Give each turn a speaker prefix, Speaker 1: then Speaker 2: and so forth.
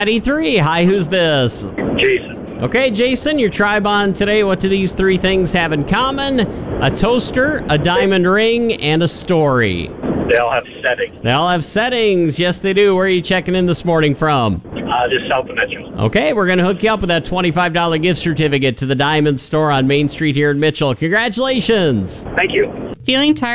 Speaker 1: 93. Hi, who's this?
Speaker 2: Jason.
Speaker 1: Okay, Jason, your tribe on today. What do these three things have in common? A toaster, a diamond ring, and a story.
Speaker 2: They all have settings.
Speaker 1: They all have settings. Yes, they do. Where are you checking in this morning from?
Speaker 2: Just south of Mitchell.
Speaker 1: Okay, we're going to hook you up with that $25 gift certificate to the Diamond Store on Main Street here in Mitchell. Congratulations.
Speaker 2: Thank you.
Speaker 3: Feeling tired?